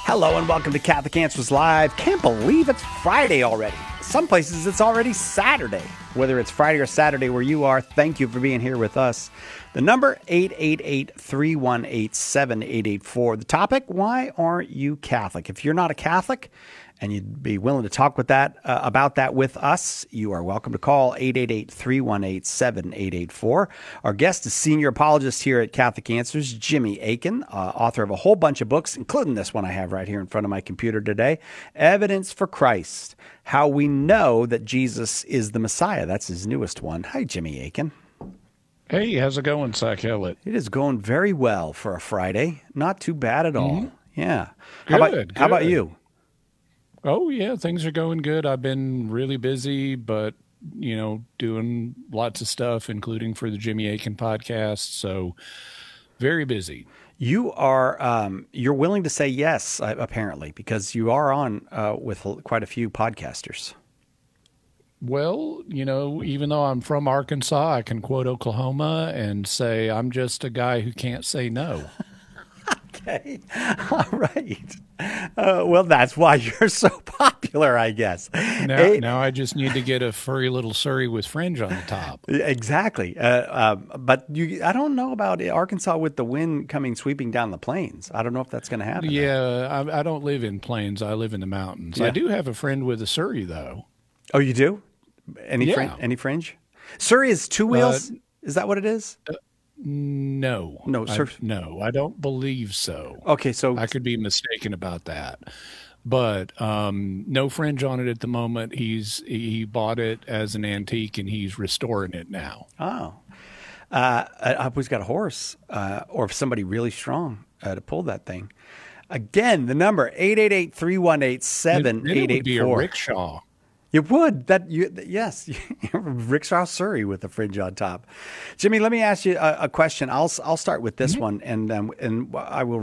Hello and welcome to Catholic Answers Live. Can't believe it's Friday already. Some places it's already Saturday. Whether it's Friday or Saturday where you are, thank you for being here with us. The number 888-318-7884. The topic, why aren't you Catholic? If you're not a Catholic and you'd be willing to talk with that about that with us, you are welcome to call 888-318-7884. Our guest is senior apologist here at Catholic Answers, Jimmy Akin, author of a whole bunch of books, including this one I have right here in front of my computer today, Evidence for Christ, How We Know That Jesus is the Messiah. That's his newest one. Hi, Jimmy Akin. Hey, how's it going, Zach Hillett? It is going very well for a Friday. Not too bad at all. Mm-hmm. Yeah. Good. How about you? Oh, yeah, things are going good. I've been really busy, but, doing lots of stuff, including for the Jimmy Akin podcast. So very busy. You are, you're willing to say yes, apparently, because you are on with quite a few podcasters. Well, even though I'm from Arkansas, I can quote Oklahoma and say I'm just a guy who can't say no. Okay. All right. Well, that's why you're so popular, I guess. Now I just need to get a furry little Surrey with fringe on the top. Exactly. But I don't know about Arkansas with the wind coming sweeping down the plains. I don't know if that's going to happen. Yeah, I don't live in plains. I live in the mountains. Yeah. I do have a friend with a Surrey, though. Oh, you do? Any fringe? Surrey is two wheels? Is that what it is? No. No, I don't believe so. Okay, so I could be mistaken about that. But no fringe on it at the moment. He bought it as an antique and he's restoring it now. Oh. I hope he's got a horse or somebody really strong to pull that thing. Again, the number 888-318-7884. It would be a rickshaw. It would. Yes, rickshaw Surrey with the fringe on top. Jimmy, let me ask you a question. I'll start with this one, and I will